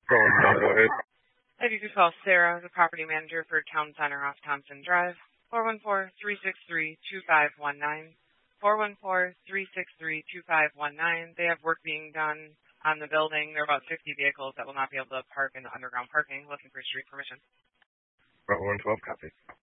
Go ahead. If you could call Sarah, the property manager for Town Center off Thompson Drive, 414-363-2519. 414-363-2519. They have work being done on the building. There are about 60 vehicles that will not be able to park in the underground parking, looking for street permission. Route 112, copy.